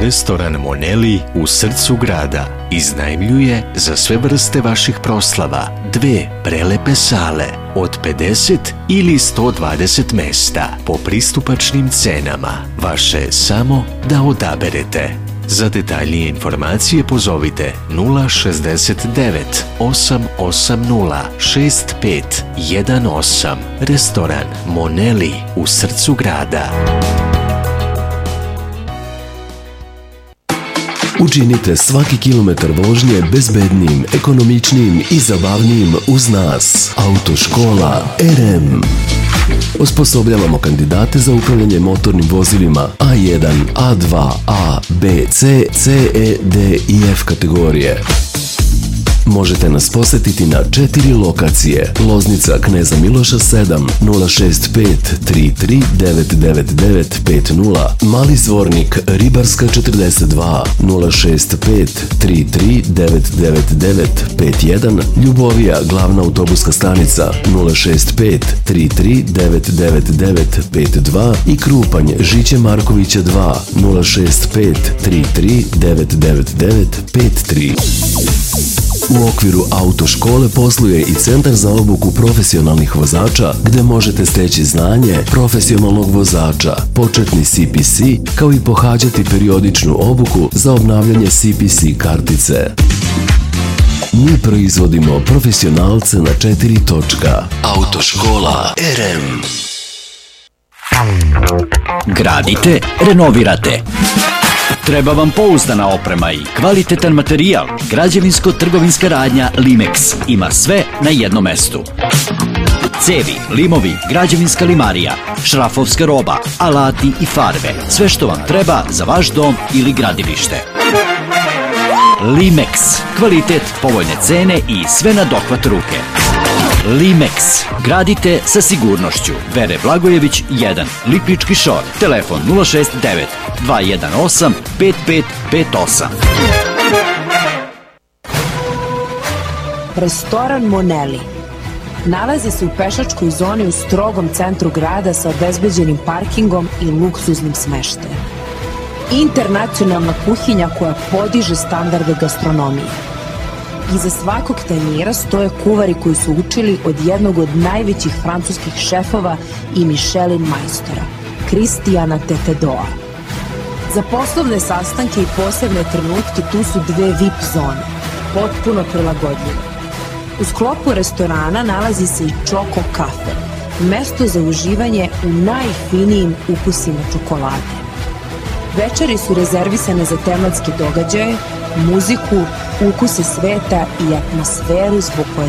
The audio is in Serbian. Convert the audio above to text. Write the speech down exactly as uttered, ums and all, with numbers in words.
Restoran Moneli u srcu grada iznajmljuje za sve vrste vaših proslava dve prelepe sale od pedeset ili sto dvadeset mesta po pristupačnim cenama. Vaše je samo da odaberete. Za detaljnije informacije pozovite nula šezdeset devet osam osam nula šest pet jedan osam. Restoran Moneli u srcu grada. Učinite svaki kilometar vožnje bezbednijim, ekonomičnijim i zabavnijim uz nas. Autoškola R M. Osposobljavamo kandidate za upravljanje motornim vozilima A jedan, A dva, A, B, C, C, E, D i F kategorije. Možete nas posetiti na četiri lokacije: Loznica Kneza Miloša sedam, nula šest pet tri tri devet devet devet pet nula, Mali Zvornik Ribarska četrdeset dva, nula šest pet tri tri devet devet devet pet jedan, Ljubovija Glavna autobuska stanica nula šest pet tri tri devet devet devet pet dva i Krupanj Žiće Markovića dva, nula šest pet tri tri devet devet devet pet tri. U okviru autoškole posluje i Centar za obuku profesionalnih vozača, gde možete steći znanje profesionalnog vozača, početni C P C, kao i pohađati periodičnu obuku za obnavljanje C P C kartice. Mi proizvodimo profesionalce na četiri točka. Autoškola R M. Gradite, renovirate. Treba vam pouzdana oprema i kvalitetan materijal. Građevinsko-trgovinska radnja Limex ima sve na jednom mestu. Cevi, limovi, građevinska limarija, šrafovska roba, alati i farbe. Sve što vam treba za vaš dom ili gradilište. Limex. Kvalitet, povoljne cene i sve na dohvat ruke. Limex. Gradite sa sigurnošću. Vere Blagojević jedan, Lipički šor. Telefon nula šest devet dva jedan osam pet pet pet osam. Restoran Moneli nalazi se u pešačkoj zoni u strogom centru grada sa obezbeđenim parkingom i luksuznim smeštajem. Internacionalna kuhinja koja podiže standarde gastronomije. Iza svakog tanjira stoje kuvari koji su učili od jednog od najvećih francuskih šefova i Michelin majstora, Kristijana Tetedoa. Za poslovne sastanke i posebne trenutke tu su dve V I P zone, potpuno prilagodljive. U sklopu restorana nalazi se i Čoko kafe, mesto za uživanje u najfinijim ukusima čokolade. Večeri su rezervisane za tematske događaje, muziku, ukuse sveta i atmosferu zbog koje